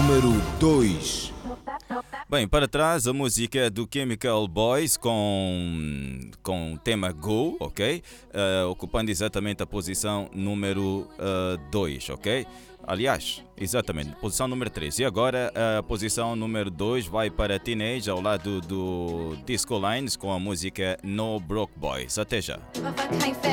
número 2. Bem, para trás a música do Chemical Boys com o tema Go, ok? Ocupando exatamente a posição número 2, ok? Aliás, exatamente, posição número 3. E agora a posição número 2 vai para Teenage ao lado do Disco Lines com a música No Broke Boys. Até já.